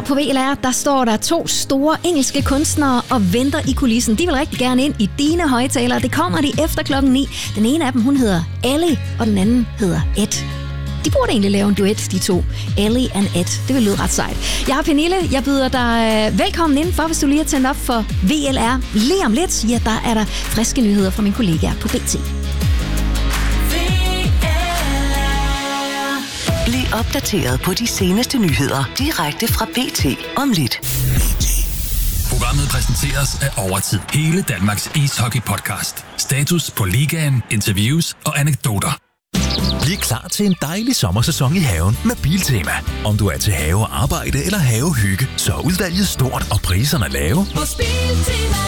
Her på VLR, der står der 2 store engelske kunstnere og venter i kulissen. De vil rigtig gerne ind i dine højtalere. Det kommer de efter 9:00. Den ene af dem, hun hedder Ellie, og den anden hedder Ed. De burde egentlig lave en duet, de 2. Ellie and Ed. Det vil lyde ret sejt. Jeg er Pernille. Jeg byder dig velkommen indenfor, hvis du lige har tændt op for VLR. Lige om lidt, ja, der er der friske nyheder fra mine kollegaer på BT. Bliv opdateret på de seneste nyheder direkte fra BT om lidt. Programmet præsenteres af Overtid. Hele Danmarks ishockey-podcast. Status på ligaen, interviews og anekdoter. Bliv klar til en dejlig sommersæson i haven med Biltema. Om du er til havearbejde eller havehygge, så er udvalget stort og priserne lave. Hos Biltema.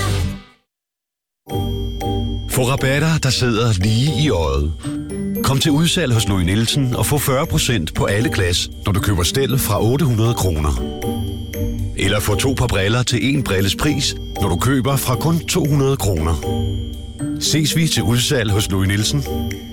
Få rabatter, der sidder lige i øjet. Kom til udsalg hos Louis Nielsen og få 40% på alle glas, når du køber stel fra 800 kroner. Eller få 2 par briller til 1 brilles pris, når du køber fra kun 200 kroner. Ses vi til udsalg hos Louis Nielsen.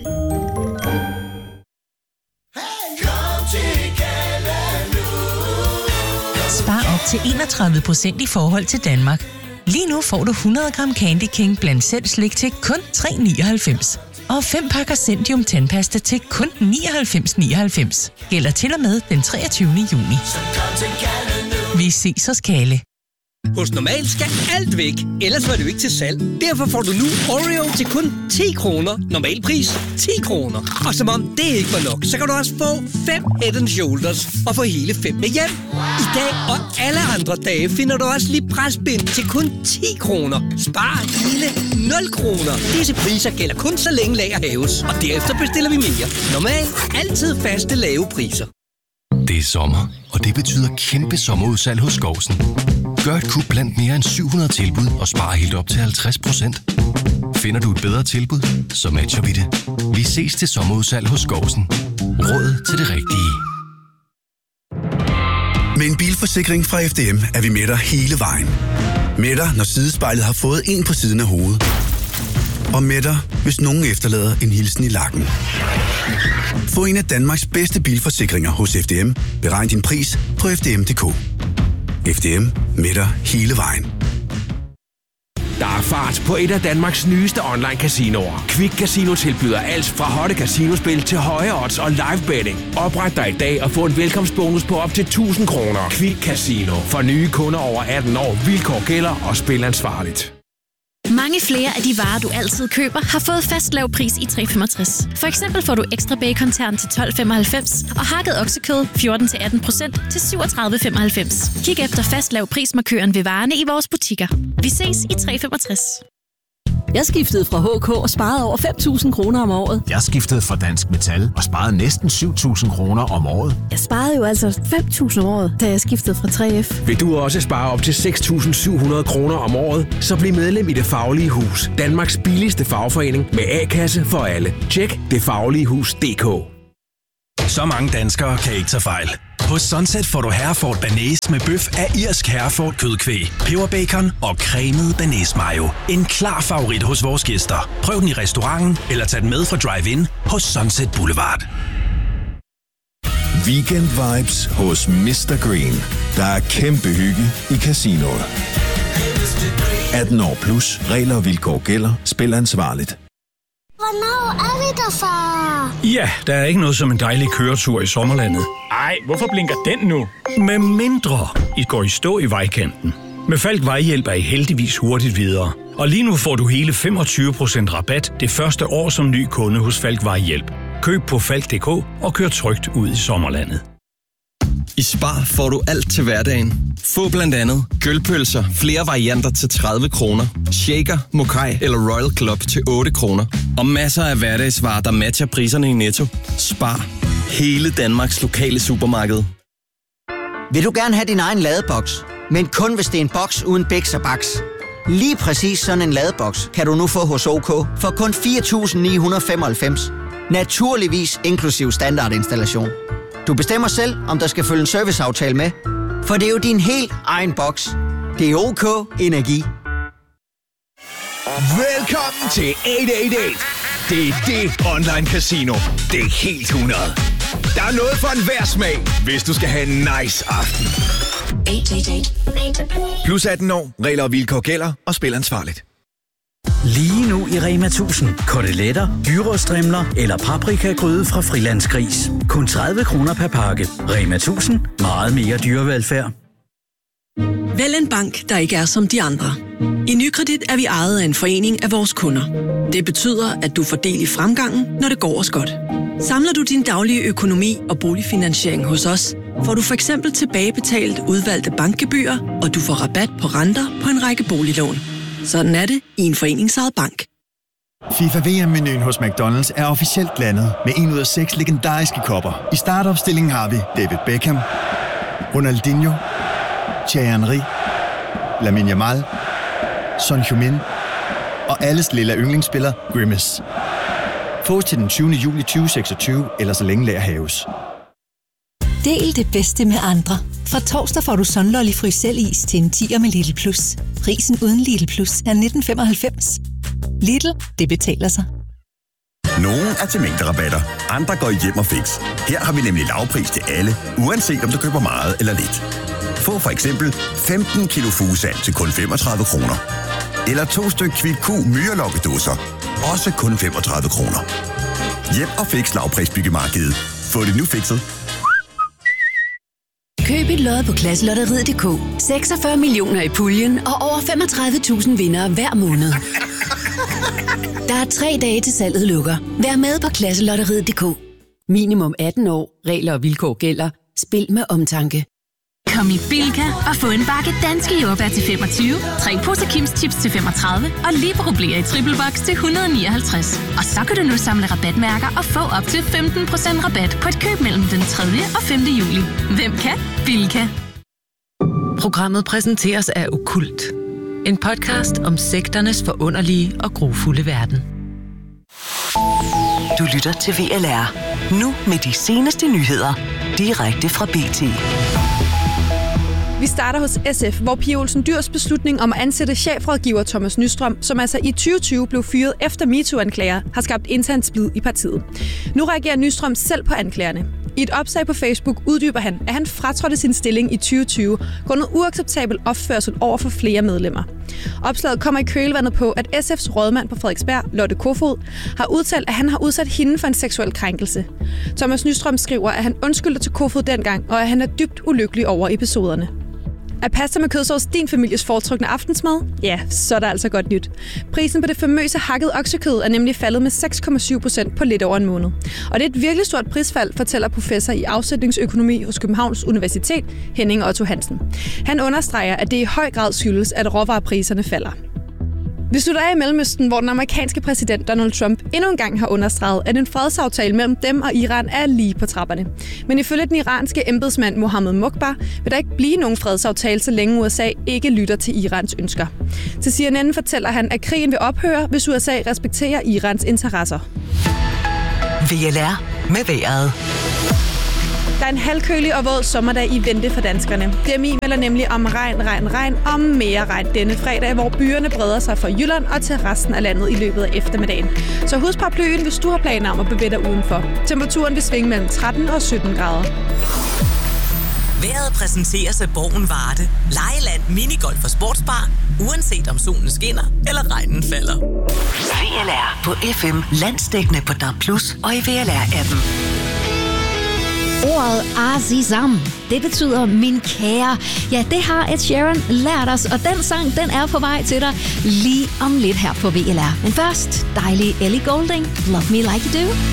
Spar op til 31% i forhold til Danmark. Lige nu får du 100 gram Candy King blandt selv slik til kun 3,99. Og 5 pakker Zendium tandpasta til kun 99,99. Gælder til og med den 23. juni. Vi ses hos Kalle. Hos Normal skal alt væk, ellers var det jo ikke til salg. Derfor får du nu Oreo til kun 10 kroner. Normal pris 10 kroner. Og som om det ikke var nok, så kan du også få 5 Head & Shoulders og få hele 5 med hjem. I dag og alle andre dage finder du også lige presbind til kun 10 kroner. Spar hele 0 kroner. Disse priser gælder kun så længe lager haves, og derefter bestiller vi mere. Normal. Altid faste lave priser. Det er sommer, og det betyder kæmpe sommerudsalg hos Skovsen. Gør et kub blandt mere end 700 tilbud og spar helt op til 50%. Finder du et bedre tilbud, så matcher vi det. Vi ses til sommerudsalg hos Skovsen. Råd til det rigtige. Med en bilforsikring fra FDM er vi med dig hele vejen. Med dig, når sidespejlet har fået en på siden af hovedet. Og med dig, hvis nogen efterlader en hilsen i lakken. Få en af Danmarks bedste bilforsikringer hos FDM. Beregn din pris på FDM.dk. FDM med dig hele vejen. Der er fart på et af Danmarks nyeste online-casinoer. Quick Casino tilbyder alt fra hotte casinospil til høje odds og live betting. Opret dig i dag og få en velkomstbonus på op til 1.000 kroner. Quick Casino. For nye kunder over 18 år. Vilkår gælder og spil ansvarligt. Mange flere af de varer, du altid køber, har fået fast lav pris i 365. For eksempel får du ekstra bacon-tern til 12,95 og hakket oksekød 14-18% til 37,95. Kig efter fast lav prismarkøren ved varerne i vores butikker. Vi ses i 365. Jeg skiftede fra HK og sparede over 5.000 kroner om året. Jeg skiftede fra Dansk Metal og sparede næsten 7.000 kroner om året. Jeg sparede jo altså 5.000 om året, da jeg skiftede fra 3F. Vil du også spare op til 6.700 kroner om året, så bliv medlem i Det Faglige Hus. Danmarks billigste fagforening med A-kasse for alle. Tjek detfagligehus.dk. Så mange danskere kan ikke tage fejl. Hos Sunset får du Hereford Bearnaise med bøf af irsk Hereford kødkvæg, peberbacon og cremet Bearnaise mayo. En klar favorit hos vores gæster. Prøv den i restauranten eller tag den med fra drive-in hos Sunset Boulevard. Weekend vibes hos Mr. Green. Der er kæmpe hygge i casinoet. 18 år plus. Regler og vilkår gælder. Spil ansvarligt. Hvornår er vi der, far? Ja, der er ikke noget som en dejlig køretur i sommerlandet. Ej, hvorfor blinker den nu? Med mindre I går i stå i vejkanten. Med Falk Vejhjælp er I heldigvis hurtigt videre. Og lige nu får du hele 25% rabat det første år som ny kunde hos Falk Vejhjælp. Køb på Falk.dk og kør trygt ud i sommerlandet. I Spar får du alt til hverdagen. Få blandt andet gølpølser, flere varianter til 30 kroner, shaker, mokai eller Royal Club til 8 kroner. Og masser af hverdagsvarer, der matcher priserne i Netto. Spar. Hele Danmarks lokale supermarked. Vil du gerne have din egen ladeboks, men kun hvis det er en boks uden biks og baks? Lige præcis sådan en ladeboks kan du nu få hos OK for kun 4.995. Naturligvis inklusiv standardinstallation. Du bestemmer selv, om der skal følge en serviceaftale med, for det er jo din helt egen boks. Det er OK Energi. Velkommen til 888. Det er det online casino. Det er helt 100. Der er noget for enhver smag, hvis du skal have en nice aften. 18+. Plus 18 år, regler og vilkår gælder, og spil ansvarligt. Lige nu i Rema 1000. Koteletter, gyros-strimler eller paprikagryde fra Frilandsgris. Kun 30 kroner per pakke. Rema 1000. Meget mere dyrevelfærd. Vælg en bank, der ikke er som de andre. I Nykredit er vi ejet af en forening af vores kunder. Det betyder, at du får del i fremgangen, når det går os godt. Samler du din daglige økonomi og boligfinansiering hos os, får du for eksempel tilbagebetalt udvalgte bankgebyrer, og du får rabat på renter på en række boliglån. Sådan er det i en foreningsejet bank. FIFA VM-menuen hos McDonald's er officielt landet med 1 ud af 6 legendariske kopper. I startopstillingen har vi David Beckham, Ronaldinho, Thierry Henry, Lamine Yamal, Son Heung-min og alles lille yndlingsspiller Grimace. Fås til den 20. juli 2026, eller så længe lager haves. Del det bedste med andre. Fra torsdag får du Sunlolly Frysel-is til en 10'er med Lidl Plus. Prisen uden Lidl Plus er 19,95. Lidl, det betaler sig. Nogle er til mængderabatter, andre går i hjem og fix. Her har vi nemlig lavpris til alle, uanset om du køber meget eller lidt. Få for eksempel 15 kilo fugesand til kun 35 kroner. Eller 2 styk Kvick-Q myrelokkedåser, også kun 35 kroner. Hjem og fix lavprisbyggemarkedet. Få det nu fikset. Køb et lod på Klasselotteriet.dk. 46 millioner i puljen og over 35.000 vindere hver måned. Der er 3 dage til salget lukker. Vær med på Klasselotteriet.dk. Minimum 18 år. Regler og vilkår gælder. Spil med omtanke. Kom i Bilka og få en bakke danske jordbær til 25, 3 poser Kims Chips til 35 og Libero i triple box til 159. Og så kan du nu samle rabatmærker og få op til 15% rabat på et køb mellem den 3. og 5. juli. Hvem kan? Bilka. Programmet præsenteres af Okkult. En podcast om sekternes forunderlige og grufulde verden. Du lytter til VLR. Nu med de seneste nyheder. Direkte fra BT. Vi starter hos SF, hvor Pia Olsen Dyhrs beslutning om at ansætte chefrådgiver Thomas Nystrøm, som altså i 2020 blev fyret efter MeToo-anklager, har skabt intern splid i partiet. Nu reagerer Nystrøm selv på anklagerne. I et opslag på Facebook uddyber han, at han fratrådte sin stilling i 2020 grundet uacceptabel opførsel over for flere medlemmer. Opslaget kommer i kølvandet på, at SF's rådmand på Frederiksberg, Lotte Kofod, har udtalt, at han har udsat hende for en seksuel krænkelse. Thomas Nystrøm skriver, at han undskyldte til Kofod dengang, og at han er dybt ulykkelig over episoderne. Er pasta med kødsovs din families foretrukne aftensmad? Ja, så er der altså godt nyt. Prisen på det famøse hakket oksekød er nemlig faldet med 6,7% på lidt over en måned. Og det er et virkelig stort prisfald, fortæller professor i afsætningsøkonomi hos Københavns Universitet, Henning Otto Hansen. Han understreger, at det i høj grad skyldes, at råvarepriserne falder. Vi slutter af i Mellemøsten, hvor den amerikanske præsident Donald Trump endnu en gang har understreget, at en fredsaftale mellem dem og Iran er lige på trapperne. Men ifølge den iranske embedsmand Mohammed Mokhbar vil der ikke blive nogen fredsaftale, så længe USA ikke lytter til Irans ønsker. Til CNN fortæller han, at krigen vil ophøre, hvis USA respekterer Irans interesser. VLR med vejret. Der er en halvkølig og våd sommerdag i vente for danskerne. DMI melder nemlig om regn og mere regn denne fredag, hvor byerne breder sig fra Jylland og til resten af landet i løbet af eftermiddagen. Så husk paraplyen, hvis du har planer om at bevæge dig udenfor. Temperaturen vil svinge mellem 13 og 17 grader. Vejret præsenteres af Borgen Varde. Lejeland, minigolf og sportsbar. Uanset om solen skinner eller regnen falder. VLR på FM, landsdækkende på DAB+, og i VLR-appen. Ordet Azizam, det betyder min kære. Ja, det har Ed Sheeran lært os, og den sang, den er på vej til dig lige om lidt her på VLR. Men først, dejlig Ellie Goulding, Love Me Like You Do.